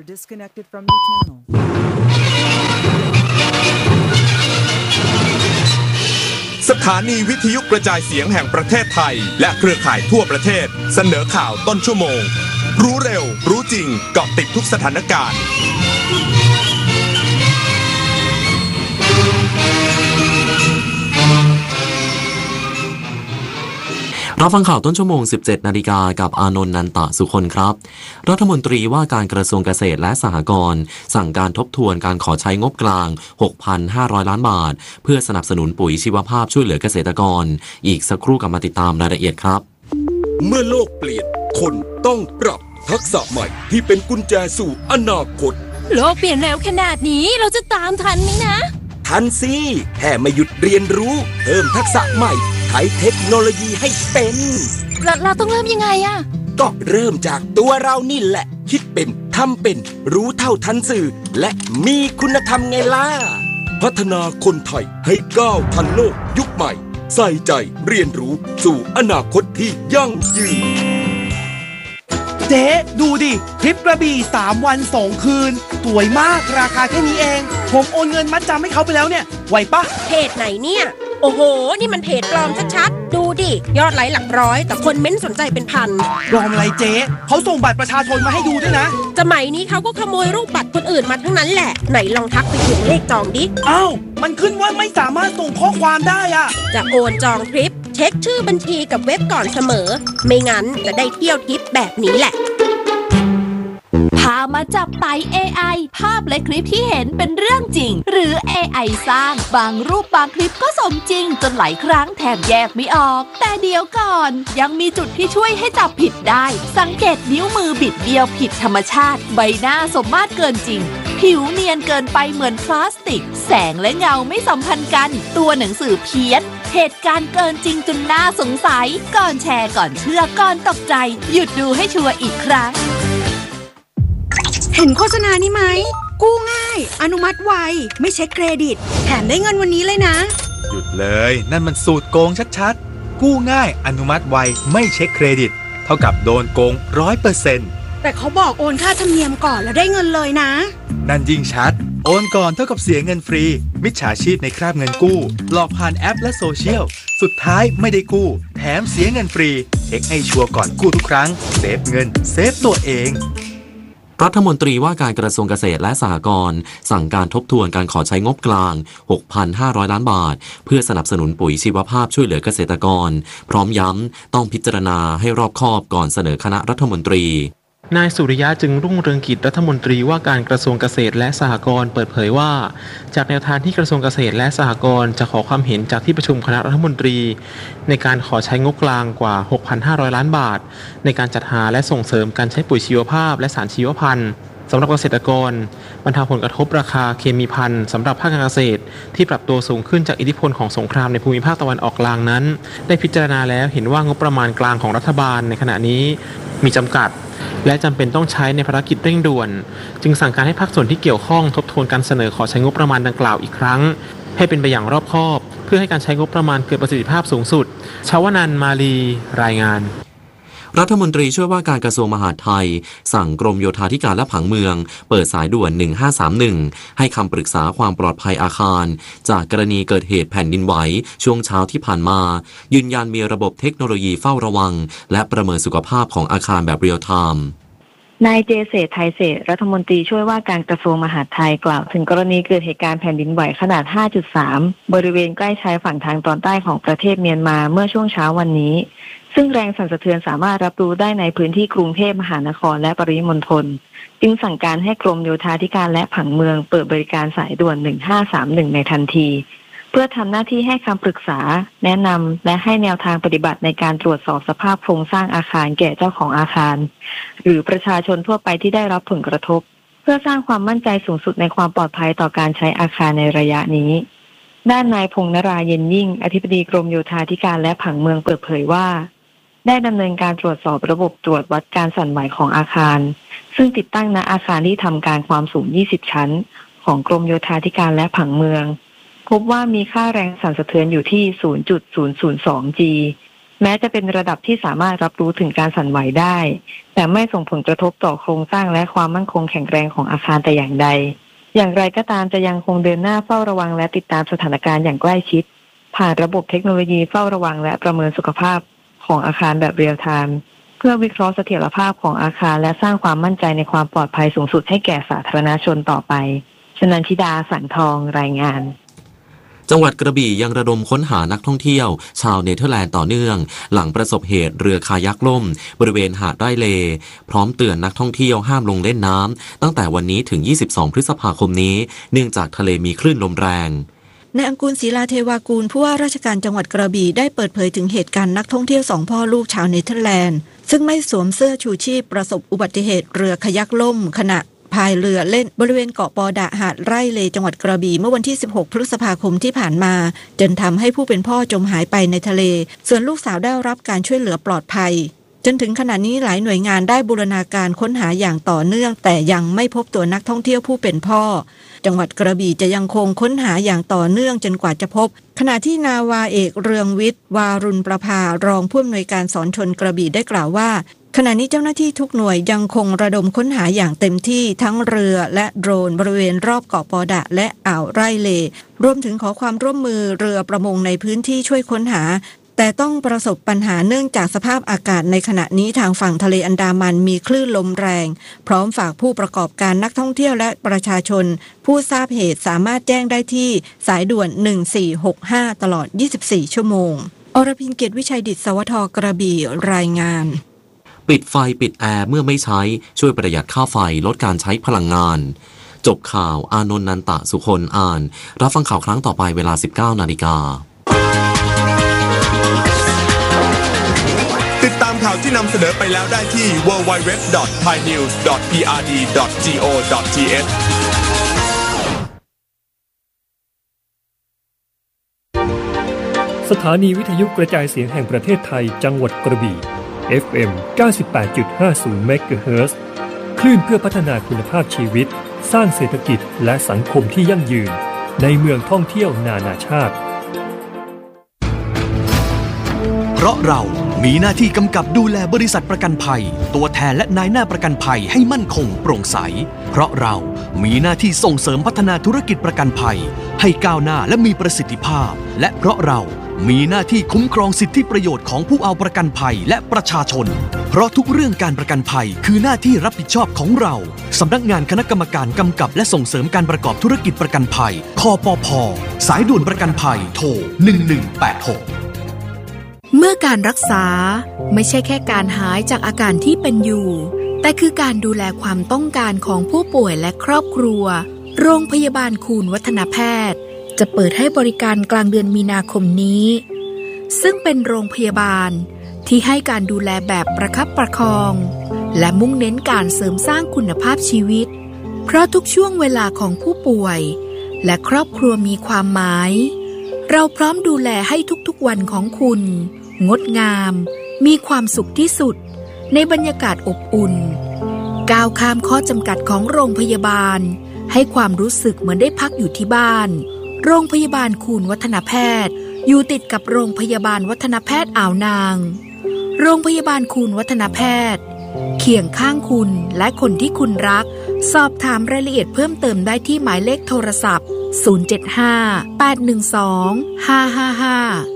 disconnected from your channel. สถานีวิทยุกระจายเสียงแห่งประเทศไทยและเครือข่ายทั่วประเทศเสนอข่าวต้นชั่วโมงรู้เร็วรู้จริงเกาะติดทุกสถานการณ์รับฟังข่าวต้นชั่วโมง 17 นาฬิกากับอานนท์ นันตะสุคนครับรัฐมนตรีว่าการกระทรวงเกษตรและสหกรณ์สั่งการทบทวนการขอใช้งบกลาง 6,500 ล้านบาทเพื่อสนับสนุนปุ๋ยชีวภาพช่วยเหลือเกษตรกรอีกสักครู่กลับมาติดตามรายละเอียดครับเมื่อโลกเปลี่ยนคนต้องปรับทักษะใหม่ที่เป็นกุญแจสู่อนาคตโลกเปลี่ยนเร็วขนาดนี้เราจะตามทันไหมนะทันสิแค่ไม่หยุดเรียนรู้เพิ่มทักษะใหม่ใช้เทคโนโลยีให้เป็นเราต้องเริ่มยังไงอะก็เริ่มจากตัวเรานี่แหละคิดเป็นทำเป็นรู้เท่าทันสื่อและมีคุณธรรมไงล่ะพัฒนาคนไทยให้ก้าวทันโลกยุคใหม่ใส่ใจเรียนรู้สู่อนาคตที่ยั่งยืนเจ๊ดูดิทริปกระบี่3 วัน 2 คืนสวยมากราคาแค่นี้เองผมโอนเงินมัดจำให้เขาไปแล้วเนี่ยไหวปะเพจไหนเนี่ยโอ้โหนี่มันเพจปลอมชัดๆดูดิยอดไลค์หลักร้อยแต่คนเม้นสนใจเป็นพันปลอมอะไรเจ๊เขาส่งบัตรประชาชนมาให้ดูด้วยนะสมัยนี้เขาก็ขโมยรูปบัตรคนอื่นมาทั้งนั้นแหละไหนลองทักไปถึงเลขจองดิอ้าวมันขึ้นว่าไม่สามารถส่งข้อความได้อะจะโอนจองทริปเช็คชื่อบัญชีกับเว็บก่อนเสมอไม่งั้นจะได้เที่ยวทริปแบบนี้แหละพามาจับไต่ AI ภาพและคลิปที่เห็นเป็นเรื่องจริงหรือ AI สร้างบางรูปบางคลิปก็สมจริงจนหลายครั้งแทบแยกไม่ออกแต่เดี๋ยวก่อนยังมีจุดที่ช่วยให้จับผิดได้สังเกตนิ้วมือบิดเบี้ยวผิดธรรมชาติใบหน้าสมมาตรเกินจริงผิวเนียนเกินไปเหมือนพลาสติกแสงและเงาไม่สัมพันธ์กันตัวหนังสือเพี้ยนเหตุการณ์เกินจริงจนน่าสงสัยก่อนแชร์ก่อนเชื่อก่อนตกใจหยุดดูให้ชัวร์อีกครั้งเห็นโฆษณานี้ไหมกู้ง่ายอนุมัติไวไม่เช็คเครดิตแถมได้เงินวันนี้เลยนะหยุดเลยนั่นมันสูตรโกงชัดๆกู้ง่ายอนุมัติไวไม่เช็คเครดิตเท่ากับโดนโกง 100% แต่เขาบอกโอนค่าธรรมเนียมก่อนแล้วได้เงินเลยนะนั่นยิ่งชัดโอนก่อนเท่ากับเสียเงินฟรีมิจฉาชีพในคราบเงินกู้หลอกผ่านแอปและโซเชียลสุดท้ายไม่ได้กู้แถมเสียเงินฟรีเช็คให้ชัวร์ก่อนกู้ทุกครั้งเซฟเงินเซฟตัวเองรัฐมนตรีว่าการกระทรวงเกษตรและสหกรณ์สั่งการทบทวนการขอใช้งบกลาง 6,500 ล้านบาทเพื่อสนับสนุนปุ๋ยชีวภาพช่วยเหลือเกษตรกรพร้อมย้ำต้องพิจารณาให้รอบคอบก่อนเสนอคณะรัฐมนตรีนายสุริยะจึงรุ่งเรืองกิจรัฐมนตรีว่าการกระทรวงเกษตรและสหกรณ์เปิดเผยว่าจากแนวทางที่กระทรวงเกษตรและสหกรณ์จะขอความเห็นจากที่ประชุมคณะรัฐมนตรีในการขอใช้งบกลางกว่า 6,500 ล้านบาทในการจัดหาและส่งเสริมการใช้ปุ๋ยชีวภาพและสารชีวพันธุ์สำหรับเกษตรกรบรรเทาผลกระทบราคาเคมีภัณฑ์สำหรับภาคการเกษตรที่ปรับตัวสูงขึ้นจากอิทธิพลของสงครามในภูมิภาคตะวันออกกลางนั้นได้พิจารณาแล้วเห็นว่างบประมาณกลางของรัฐบาลในขณะนี้มีจำกัดและจำเป็นต้องใช้ในภารกิจเร่งด่วนจึงสั่งการให้ภาคส่วนที่เกี่ยวข้องทบทวนการเสนอขอใช้งบประมาณดังกล่าวอีกครั้งให้เป็นไปอย่างรอบคอบเพื่อให้การใช้งบประมาณเกิดประสิทธิภาพสูงสุดชวนันท์ มาลีรายงานรัฐมนตรีช่วยว่าการกระทรวงมหาดไทยสั่งกรมโยธาธิการและผังเมืองเปิดสายด่วน1531ให้คำปรึกษาความปลอดภัยอาคารจากกรณีเกิดเหตุแผ่นดินไหวช่วงเช้าที่ผ่านมายืนยันมีระบบเทคโนโลยีเฝ้าระวังและประเมินสุขภาพของอาคารแบบเรียลไทม์นายเจเศรษฐ์ไทยเศรษฐ์รัฐมนตรีช่วยว่าการกระทรวงมหาดไทยกล่าวถึงกรณีเกิดเหตุการณ์แผ่นดินไหวขนาด 5.3 บริเวณใกล้ชายฝั่งทางตอนใต้ของประเทศเมียนมาเมื่อช่วงเช้าวันนี้ซึ่งแรงสั่นสะเทือนสามารถรับรู้ได้ในพื้นที่กรุงเทพมหานครและปริมณฑลจึงสั่งการให้กรมโยธาธิการและผังเมืองเปิดบริการสายด่วน1531ในทันทีเพื่อทำหน้าที่ให้คำปรึกษาแนะนำและให้แนวทางปฏิบัติในการตรวจสอบสภาพโครงสร้างอาคารแก่เจ้าของอาคารหรือประชาชนทั่วไปที่ได้รับผลกระทบเพื่อสร้างความมั่นใจสูงสุดในความปลอดภัยต่อการใช้อาคารในระยะนี้ด้านนายพงษ์นราเย็นยิ่งอธิบดีกรมโยธาธิการและผังเมืองเปิดเผยว่าได้ดำเนินการตรวจสอบระบบตรวจวัดการสั่นไหวของอาคารซึ่งติดตั้งณอาคารที่ทำการความสูง20ชั้นของกรมโยธาธิการและผังเมืองพบว่ามีค่าแรงสั่นสะเทือนอยู่ที่ 0.002 G แม้จะเป็นระดับที่สามารถรับรู้ถึงการสั่นไหวได้แต่ไม่ส่งผลกระทบต่อโครงสร้างและความมั่นคงแข็งแรงของอาคารแต่อย่างใดอย่างไรก็ตามจะยังคงเดินหน้าเฝ้าระวังและติดตามสถานการณ์อย่างใกล้ชิดผ่านระบบเทคโนโลยีเฝ้าระวังและประเมินสุขภาพของอาคารแบบเรียลไทม์เพื่อวิเคราะห์เสถียรภาพของอาคารและสร้างความมั่นใจในความปลอดภัยสูงสุดให้แก่สาธารณชนต่อไปชนันทิดาสังทองรายงานจังหวัดกระบี่ยังระดมค้นหานักท่องเที่ยวชาวเนเธอร์แลนด์ต่อเนื่องหลังประสบเหตุเรือคายักล่มบริเวณหาดไร่เลพร้อมเตือนนักท่องเที่ยวห้ามลงเล่นน้ำตั้งแต่วันนี้ถึง22พฤษภาคมนี้เนื่องจากทะเลมีคลื่นลมแรงนายอังกูลศรีลาเทวากูลผู้ว่าราชการจังหวัดกระบี่ได้เปิดเผยถึงเหตุการณ์นักท่องเที่ยว2พ่อลูกชาวเนเธอร์แลนด์ซึ่งไม่สวมเสื้อชูชีพประสบอุบัติเหตุเรือคายักล่มขณะพายเรือเล่นบริเวณเกาะปอดะหาดไร่เลจังหวัดกระบี่เมื่อวันที่16พฤษภาคมที่ผ่านมาจนทำให้ผู้เป็นพ่อจมหายไปในทะเลส่วนลูกสาวได้รับการช่วยเหลือปลอดภัยจนถึงขณะนี้หลายหน่วยงานได้บูรณาการค้นหาอย่างต่อเนื่องแต่ยังไม่พบตัวนักท่องเที่ยวผู้เป็นพ่อจังหวัดกระบี่จะยังคงค้นหาอย่างต่อเนื่องจนกว่าจะพบขณะที่นาวาเอกเรืองวิทย์วารุณประภารองผู้อำนวยการสอนชนกระบี่ได้กล่าวว่าขณะนี้เจ้าหน้าที่ทุกหน่วยยังคงระดมค้นหาอย่างเต็มที่ทั้งเรือและโดรนบริเวณรอบเกาะปอดะและอ่าวไร่เลรวมถึงขอความร่วมมือเรือประมงในพื้นที่ช่วยค้นหาแต่ต้องประสบปัญหาเนื่องจากสภาพอากาศในขณะนี้ทางฝั่งทะเลอันดามันมีคลื่นลมแรงพร้อมฝากผู้ประกอบการนักท่องเที่ยวและประชาชนผู้ทราบเหตุสามารถแจ้งได้ที่สายด่วน1465ตลอด24ชั่วโมงอรพินเกียรติวิชัยดิษฐ์สวทกระบี่รายงานปิดไฟปิดแอร์เมื่อไม่ใช้ช่วยประหยัดค่าไฟลดการใช้พลังงานจบข่าวอานนท์นันตะสุคนอ่านรับฟังข่าวครั้งต่อไปเวลา 19:00 น. ติดตามข่าวที่นำเสนอไปแล้วได้ที่ www.thainews.prd.go.th สถานีวิทยุกระจายเสียงแห่งประเทศไทยจังหวัดกระบี่ FM 98.50 เมกะเฮิรตซ์คลื่นเพื่อพัฒนาคุณภาพชีวิตสร้างเศรษฐกิจและสังคมที่ยั่งยืนในเมืองท่องเที่ยวนานาชาติเพราะเรามีหน้าที่กำกับดูแลบริษัทประกันภัยตัวแทนและนายหน้าประกันภัยให้มั่นคงโปร่งใสเพราะเรามีหน้าที่ส่งเสริมพัฒนาธุรกิจประกันภัยให้ก้าวหน้าและมีประสิทธิภาพและเพราะเรามีหน้าที่คุ้มครองสิทธิประโยชน์ของผู้เอาประกันภัยและประชาชนเพราะทุกเรื่องการประกันภัยคือหน้าที่รับผิดชอบของเราสำนักงานคณะกรรมการกำกับและส่งเสริมการประกอบธุรกิจประกันภัยคปภ.สายด่วนประกันภัยโทร1186 เมื่อการรักษาไม่ใช่แค่การหายจากอาการที่เป็นอยู่แต่คือการดูแลความต้องการของผู้ป่วยและครอบครัวโรงพยาบาลคูณวัฒนแพทย์จะเปิดให้บริการกลางเดือนมีนาคมนี้ซึ่งเป็นโรงพยาบาลที่ให้การดูแลแบบประคับประคองและมุ่งเน้นการเสริมสร้างคุณภาพชีวิตเพราะทุกช่วงเวลาของผู้ป่วยและครอบครัวมีความหมายเราพร้อมดูแลให้ทุกๆวันของคุณงดงามมีความสุขที่สุดในบรรยากาศอบอุ่นก้าวข้ามข้อจำกัดของโรงพยาบาลให้ความรู้สึกเหมือนได้พักอยู่ที่บ้านโรงพยาบาลคูณวัฒนแพทย์อยู่ติดกับโรงพยาบาลวัฒนแพทย์อ่าวนางโรงพยาบาลคูณวัฒนแพทย์เคียงข้างคุณและคนที่คุณรักสอบถามรายละเอียดเพิ่มเติมได้ที่หมายเลขโทรศัพท์075-812-555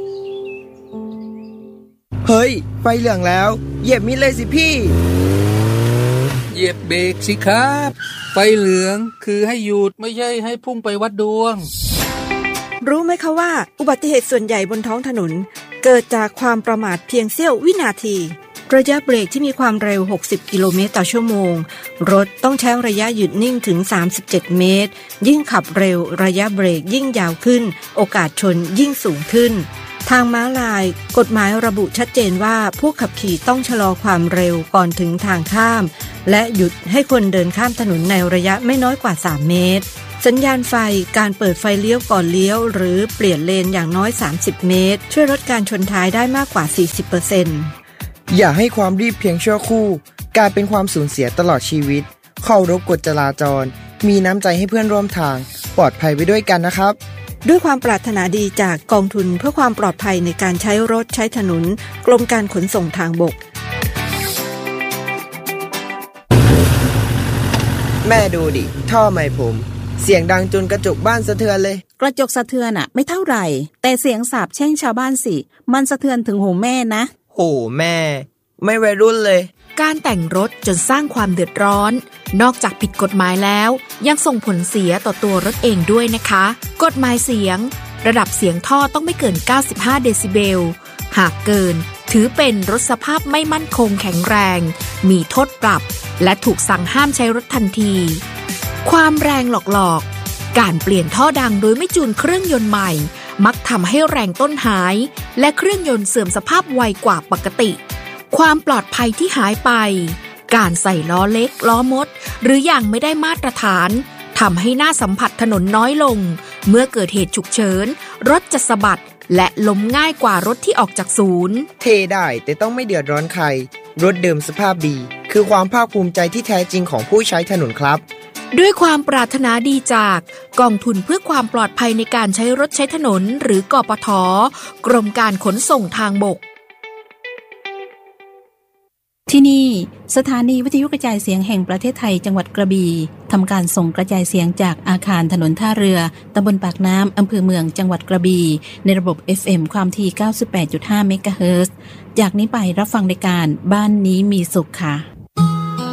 เฮ้ยไฟเหลืองแล้วเหยียบมิดเลยสิพี่เหยียบเบรกสิครับไฟเหลืองคือให้หยุดไม่ใช่ให้พุ่งไปวัดดวงรู้ไหมคะว่าอุบัติเหตุส่วนใหญ่บนท้องถนนเกิดจากความประมาทเพียงเสี้ยววินาทีระยะเบรกที่มีความเร็ว60กิโลเมตรต่อชั่วโมงรถต้องใช้ระยะหยุดนิ่งถึง37เมตรยิ่งขับเร็วระยะเบรกยิ่งยาวขึ้นโอกาสชนยิ่งสูงขึ้นทางม้าลายกฎหมายระบุชัดเจนว่าผู้ขับขี่ต้องชะลอความเร็วก่อนถึงทางข้ามและหยุดให้คนเดินข้ามถนนในระยะไม่น้อยกว่า3เมตรสัญญาณไฟการเปิดไฟเลี้ยวก่อนเลี้ยวหรือเปลี่ยนเลนอย่างน้อย30เมตรช่วยลดการชนท้ายได้มากกว่า 40% อย่าให้ความรีบเพียงชั่วคู่กลายเป็นความสูญเสียตลอดชีวิตเคารพกฎจราจรมีน้ำใจให้เพื่อนร่วมทางปลอดภัยไปด้วยกันนะครับด้วยความปรารถนาดีจากกองทุนเพื่อความปลอดภัยในการใช้รถใช้ถนนกรมการขนส่งทางบกแม่ดูดิท่อไมค์ผมเสียงดังจนกระจกบ้านสะเทือนเลยกระจกสะเทือนอะไม่เท่าไหร่แต่เสียงสาปแช่งชาวบ้านสิมันสะเทือนถึงหูแม่นะโหแม่ไม่วัยรุ่นเลยการแต่งรถจนสร้างความเดือดร้อนนอกจากผิดกฎหมายแล้วยังส่งผลเสียต่อตัวรถเองด้วยนะคะกฎหมายเสียงระดับเสียงท่อต้องไม่เกิน95เดซิเบลหากเกินถือเป็นรถสภาพไม่มั่นคงแข็งแรงมีโทษปรับและถูกสั่งห้ามใช้รถทันทีความแรงหลอกๆการเปลี่ยนท่อดังโดยไม่จูนเครื่องยนต์ใหม่มักทำให้แรงต้นหายและเครื่องยนต์เสื่อมสภาพไวกว่าปกติความปลอดภัยที่หายไปการใส่ล้อเล็กล้อมดหรืออย่างไม่ได้มาตรฐานทำให้หน้าสัมผัสถนนน้อยลงเมื่อเกิดเหตุฉุกเฉินรถจะสะบัดและล้มง่ายกว่ารถที่ออกจากศูนย์เทได้แต่ต้องไม่เดือดร้อนใครรถเดิมสภาพดีคือความภาคภูมิใจที่แท้จริงของผู้ใช้ถนนครับด้วยความปรารถนาดีจากกองทุนเพื่อความปลอดภัยในการใช้รถใช้ถนนหรือกปท.กรมการขนส่งทางบกที่นี่สถานีวิทยุกระจายเสียงแห่งประเทศไทยจังหวัดกระบี่ทำการส่งกระจายเสียงจากอาคารถนนท่าเรือตำบลปากน้ำอำเภอเมืองจังหวัดกระบี่ในระบบ FM ความถี่ 98.5 เมกะเฮิรตซ์จากนี้ไปรับฟังรายการบ้านนี้มีสุขค่ะ